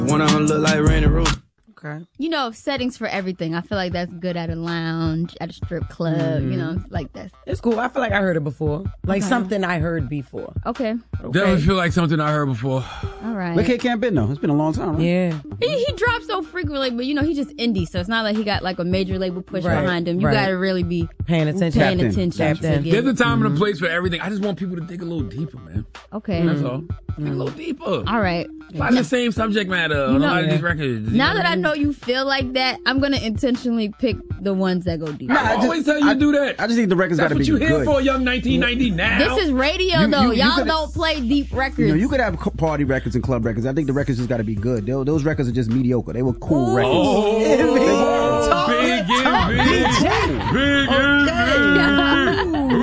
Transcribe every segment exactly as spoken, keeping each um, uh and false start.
One of them look like Randy Rose. Okay. You know, settings for everything. I feel like that's good at a lounge, at a strip club, mm-hmm. you know, like that. It's cool. I feel like I heard it before. Like okay. something I heard before. Okay. okay. Definitely feel like something I heard before. All right. Where Kid Camp been, though? It's been a long time, right? Yeah. He, he drops so frequently, but, you know, he's just indie, so it's not like he got, like, a major label push right. behind him. You right. got to really be paying attention. Paying Tapped attention. Tapped to There's a time mm-hmm. and a place for everything. I just want people to dig a little deeper, man. Okay. That's all. Dig a little deeper. All right. A lot of the same subject matter on you know, a lot of these records. Now that I know you feel like that, I'm going to intentionally pick the ones that go deep. Nah, I always tell you I, to do that. I just think the records got to be good. That's what you here for, young nineteen ninety now. This is radio, you, though. You, you Y'all don't play deep records. You know, you could have party records and club records. I think the records just got to be good. They, those records are just mediocre. They were cool Ooh. records. Oh, oh big and big. Big and big.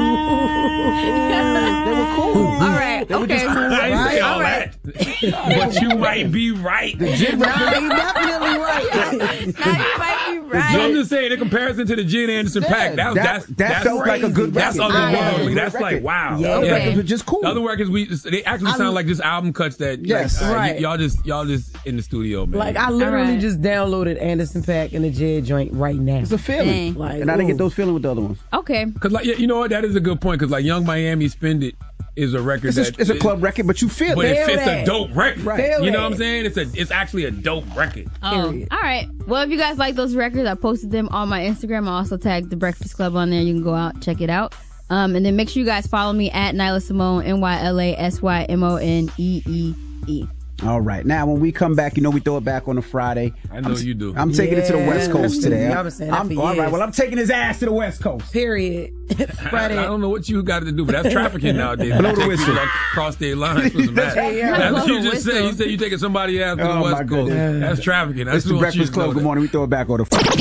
They were cool. All right. They were okay. just cool. I didn't say all all right. that. But you might be right. The Jid record. Nah, definitely right. Now you might be right. So I'm just saying, in comparison to the Gin Anderson Yeah, pack, that, that, that's, that that's felt crazy. like a good That's record. otherworldly. Yeah. That's like, wow. Yeah, Okay. the records were just cool. The other records, we just, they actually sound like just album cuts that, yes, like, right. y- y'all just y'all just in the studio, man. Like, I literally right. just downloaded Anderson .Paak and the Jid joint right now. It's a feeling. Dang. Like, and I didn't ooh. get those feelings with the other ones. Okay. Because, like, yeah, you know what? That is a good point. Because, like, Young Miami Spend It is a record It's a, that it's a it- club record, but you feel but it. it's, it's a that. dope record. Right. Feel You know that. what I'm saying? It's a it's actually a dope record. Oh, all right. Well, if you guys like those records, I posted them on my Instagram. I also tagged The Breakfast Club on there. You can go out, check it out. Um, and then make sure you guys follow me at Nyla Simone, N Y L A S Y M O N E E E. All right. Now, when we come back, you know we throw it back on a Friday. I know I'm, you do. I'm taking it to the Yeah. West Coast today. Y'all been saying that I'm, for all right. years. Well, I'm taking his ass to the West Coast. Period. I, Friday. I don't know what you got to do, but that's trafficking nowadays. Blow the Take whistle. people, like, cross state lines for some That's ass. right, yeah. That's what Blow you the just said. whistle. You said you taking somebody out to Oh, the my West Coast. goodness. That's trafficking. That's It's the what you Breakfast Club. know Good that. morning. We throw it back on the